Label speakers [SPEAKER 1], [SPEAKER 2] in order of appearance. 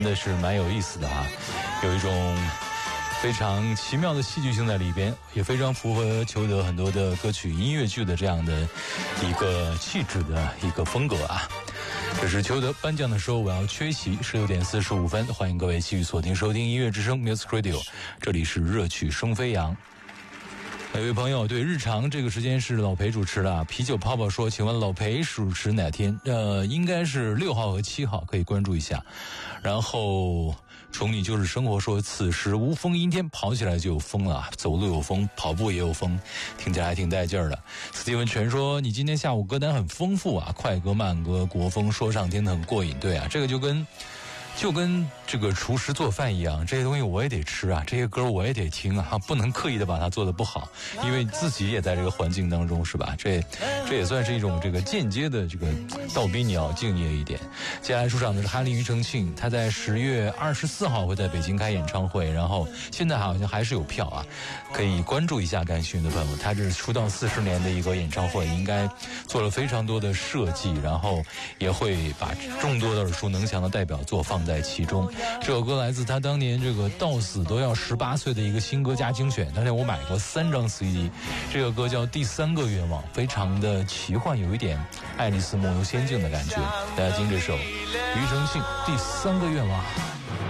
[SPEAKER 1] 的是蛮有意思的啊，有一种非常奇妙的戏剧性在里边，也非常符合裘德很多的歌曲音乐剧的这样的一个气质的一个风格啊。这是裘德颁奖的时候我要缺席，16点45分，欢迎各位继续锁定收听音乐之声 Music Radio， 这里是热曲生飞扬。有位朋友对日常这个时间是老裴主持的啊，啤酒泡泡说，请问老裴主持哪天？应该是6号和7号，可以关注一下。然后宠你就是生活说，此时无风阴天，跑起来就有风了，走路有风，跑步也有风，听起来还挺带劲儿的。斯蒂文全说，你今天下午歌单很丰富啊，快歌慢歌国风说唱听得很过瘾。对啊，这个就跟这个厨师做饭一样，这些东西我也得吃啊，这些歌我也得听啊，不能刻意的把它做得不好，因为自己也在这个环境当中，是吧？这也算是一种这个间接的这个倒逼你要敬业一点。接下来出场的是哈林庾澄庆，他在10月24号会在北京开演唱会，然后现在好像还是有票啊，可以关注一下感兴趣的朋友。他这是出道40年的一个演唱会，应该做了非常多的设计，然后也会把众多的耳熟能详的代表作放在其中。这首歌来自他当年这个到死都要18岁的一个新歌加精选，当年我买过3张 CD， 这个歌叫《第3个愿望》，非常的奇幻，有一点爱丽丝梦游仙境的感觉。大家听这首庾澄庆《第3个愿望》。